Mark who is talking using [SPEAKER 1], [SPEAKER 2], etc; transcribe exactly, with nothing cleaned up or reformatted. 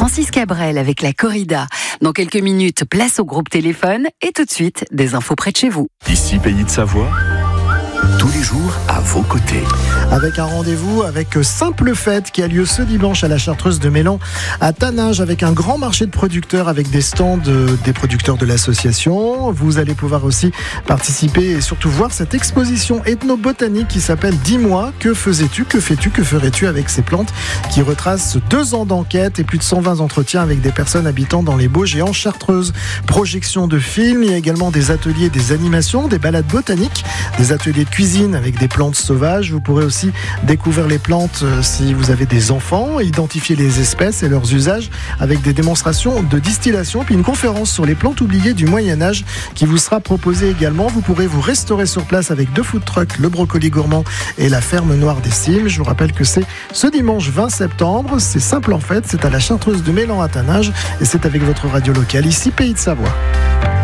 [SPEAKER 1] Francis Cabrel avec la corrida. Dans quelques minutes, place au groupe téléphone et tout de suite, des infos près de chez vous.
[SPEAKER 2] Ici, Pays de Savoie, tous les jours à vos côtés.
[SPEAKER 3] Avec un rendez-vous avec Simple Fête qui a lieu ce dimanche à la Chartreuse de Mélan à Taninges, avec un grand marché de producteurs avec des stands des producteurs de l'association. Vous allez pouvoir aussi participer et surtout voir cette exposition ethnobotanique qui s'appelle Dis-moi, que faisais-tu, que fais-tu, que ferais-tu avec ces plantes, qui retrace deux ans d'enquête et plus de cent vingt entretiens avec des personnes habitant dans les Bauges et en Chartreuse. Projection de films, il y a également des ateliers, des animations, des balades botaniques, des ateliers de cuisine avec des plantes sauvages. Vous pourrez aussi découvrir les plantes si vous avez des enfants, identifier les espèces et leurs usages avec des démonstrations de distillation, puis une conférence sur les plantes oubliées du Moyen-Âge qui vous sera proposée également. Vous pourrez vous restaurer sur place avec deux food trucks, le Brocoli Gourmand et la Ferme Noire des Cimes. Je vous rappelle que c'est ce dimanche vingt septembre, c'est Simple en Fête, c'est à la Chartreuse de Mélan à Taninges et c'est avec votre radio locale, ici Pays de Savoie.